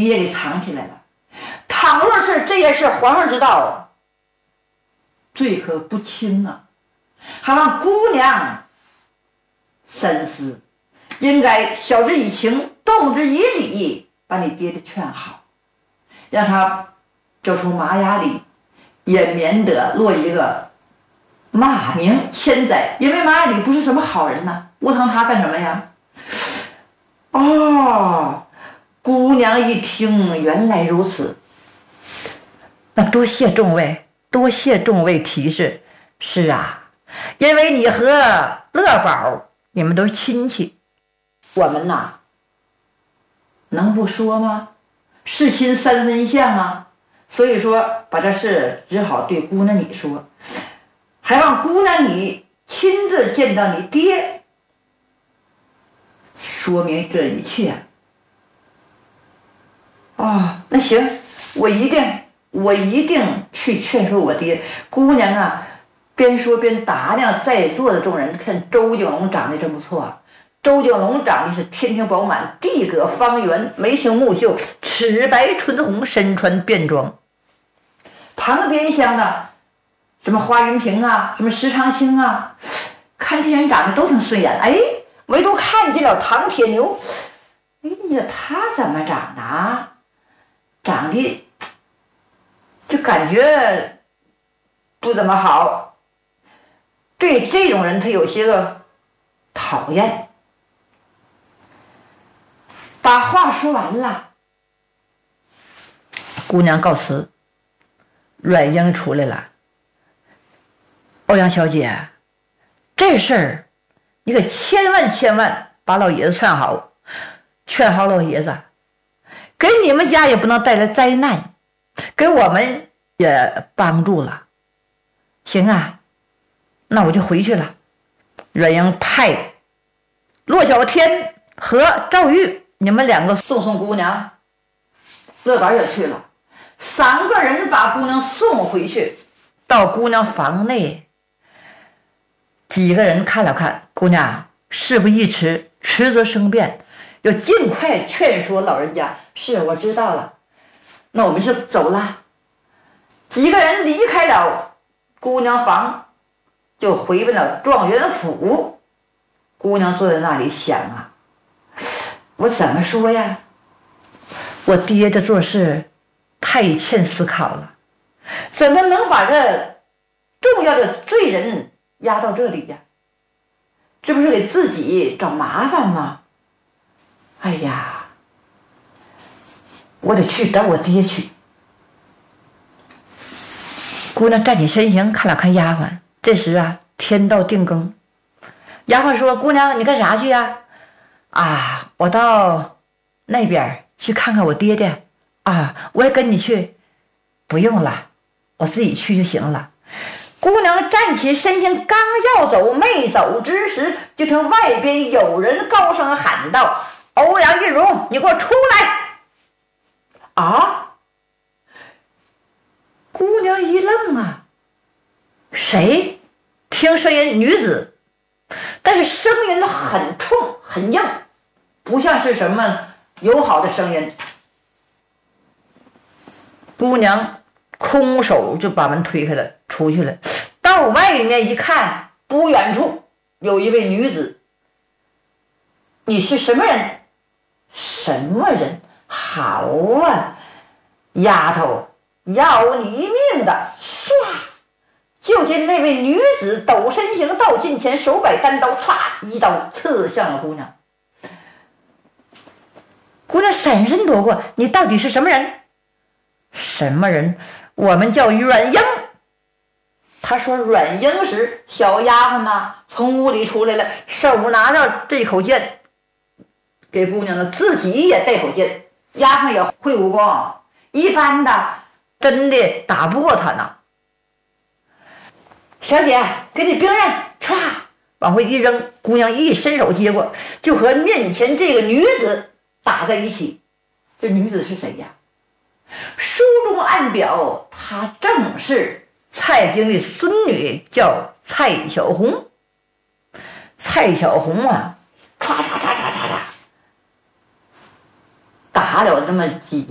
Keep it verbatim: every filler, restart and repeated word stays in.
爹给藏起来了。倘若是这件事皇上知道，罪可不轻啊，还望姑娘深思，应该晓之以情，动之以理，把你爹的劝好，让他走出麻鸭里，也免得落一个骂名千载。因为麻鸭里不是什么好人呐，窝藏他干什么呀？哦，姑娘一听原来如此，那多谢众位，多谢众位提示。是啊，因为你和乐宝你们都是亲戚，我们呐能不说吗？是亲三分像啊，所以说把这事只好对姑娘你说，还望姑娘你亲自见到你爹，说明这一切。哦，那行，我一定我一定去劝说我爹。姑娘啊，边说边打量在座的众人，看周景龙长得真不错。周景龙长得是天庭饱满，地阁方圆，眉清目秀，齿白唇红，身穿便装。旁边厢的什么华云平啊，什么石长青啊，看这人长得都挺顺眼。哎，唯独看见了唐铁牛，哎呀，他怎么长的啊？长得就感觉不怎么好，对这种人他有些个讨厌。把话说完了，姑娘告辞。阮英出来了。欧阳小姐，这事儿你可千万千万把老爷子劝好，劝好老爷子，给你们家也不能带来灾难，给我们也帮助了。行啊，那我就回去了。阮英派骆小天和赵玉，你们两个送送姑娘。乐宝也去了，三个人把姑娘送回去。到姑娘房内，几个人看了看姑娘，事不宜迟，迟则生变，要尽快劝说老人家。是，我知道了，那我们是走了。几个人离开了姑娘房，就回奔了状元府。姑娘坐在那里想啊，我怎么说呀？我爹的做事太欠思考了，怎么能把这重要的罪人压到这里呀？这不是给自己找麻烦吗？哎呀，我得去找我爹去。姑娘站起身形，看了看丫鬟。这时啊，天到定更。丫鬟说：“姑娘，你干啥去呀？”啊，我到那边去看看我爹爹。啊，我也跟你去。不用了，我自己去就行了。姑娘站起身形，刚要走，没走之时，就听外边有人高声喊道：“欧阳玉荣，你给我出来！”啊！姑娘一愣啊，谁？听声音女子，但是声音很冲很硬，不像是什么友好的声音。姑娘空手就把门推开了，出去了。到外面一看，不远处有一位女子。你是什么人？什么人？好啊，丫头，要你一命的！唰，就见那位女子抖身形到近前，手摆单刀，唰一刀刺向了姑娘。姑娘闪身躲过，你到底是什么人？什么人？我们叫阮英。他说阮英时，小丫鬟呐从屋里出来了，手拿着这口剑给姑娘了，自己也带口剑。丫鬟也会武功，一般的真的打不过他呢。小姐，给你兵刃，唰往回一扔，姑娘一伸手接过，就和面前这个女子打在一起。这女子是谁呀？书中暗表，她正是蔡京的孙女，叫蔡小红。蔡小红啊，唰唰唰唰唰唰打了这么几